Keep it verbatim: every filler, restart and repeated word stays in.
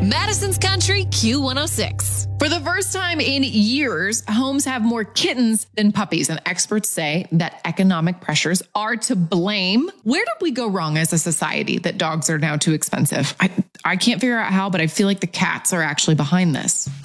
Madison's Country Q one oh six. For the first time in years, homes have more kittens than puppies, and experts say that economic pressures are to blame. Where did we go wrong as a society that dogs are now too expensive? I, I can't figure out how, but I feel like the cats are actually behind this.